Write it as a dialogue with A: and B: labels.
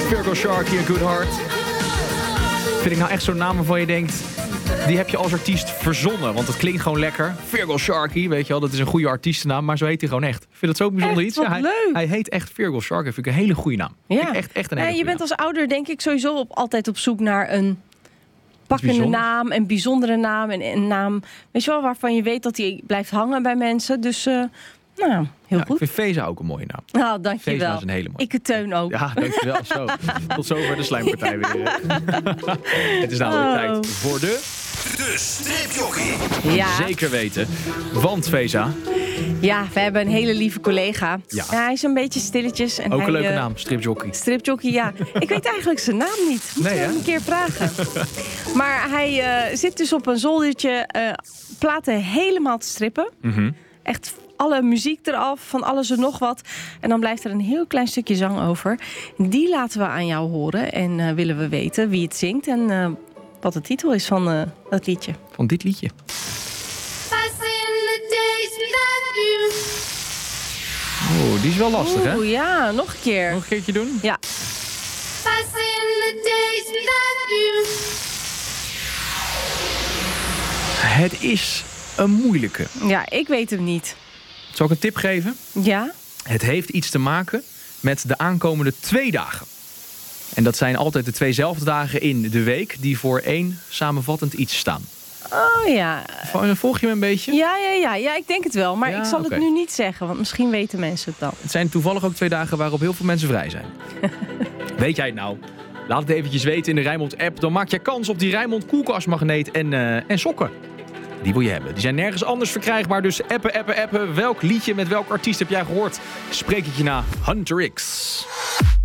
A: Virgo Sharky en Good Heart. Vind ik nou echt zo'n naam waarvan je denkt... die heb je als artiest verzonnen. Want het klinkt gewoon lekker. Virgo Sharky, weet je wel. Dat is een goede artiestennaam. Maar zo heet hij gewoon echt. Ik vind het zo bijzonder
B: echt,
A: iets.
B: Wat leuk.
A: Hij heet echt Virgo Sharky. Vind ik een hele goede naam.
B: Ja.
A: Echt een hele
B: Je bent als ouder denk ik sowieso altijd op zoek naar een pakkende naam. Een bijzondere naam. En een naam, weet je wel, waarvan je weet dat die blijft hangen bij mensen. Dus, nou, heel goed.
A: Ik vind Feza ook een mooie naam.
B: Nou, dankjewel.
A: Feza is een hele mooie.
B: Ik het Teun ook.
A: Ja, dankjewel. Zo. Tot zover de slijmpartij weer. Het is nou weer tijd voor de
C: Stripjockey.
B: Ja.
A: Zeker weten. Want Feza...
B: Ja, we hebben een hele lieve collega.
A: Ja.
B: Hij is een beetje stilletjes. En
A: ook
B: hij,
A: een leuke naam, stripjockey.
B: Stripjockey, ja. Ik weet eigenlijk zijn naam niet. Moet
A: Nee,
B: ik
A: hè?
B: hem een keer vragen. Maar hij zit dus op een zoldertje platen helemaal te strippen. Echt alle muziek eraf, van alles en nog wat. En dan blijft er een heel klein stukje zang over. Die laten we aan jou horen. En willen we weten wie het zingt en wat de titel is van dat liedje.
A: Van dit liedje. Oh, die is wel lastig, hè?
B: Oeh, ja, nog een keer.
A: Nog een keertje doen?
B: Ja.
A: Het is een moeilijke.
B: Ja, ik weet hem niet.
A: Zal ik een tip geven?
B: Ja?
A: Het heeft iets te maken met de aankomende 2 dagen. En dat zijn altijd de 2zelfde dagen in de week... die voor 1 samenvattend iets staan.
B: Oh ja.
A: Volg je me een beetje?
B: Ja, ik denk het wel. Maar
A: Ja,
B: ik zal
A: oké.
B: het nu niet zeggen, want misschien weten mensen het dan.
A: Het zijn toevallig ook 2 dagen waarop heel veel mensen vrij zijn. Weet jij het nou? Laat het eventjes weten in de Rijnmond-app. Dan maak je kans op die Rijnmond koelkastmagneet en sokken. Die wil je hebben. Die zijn nergens anders verkrijgbaar. Dus appen. Welk liedje met welk artiest heb jij gehoord? Spreek ik je na Hunter X.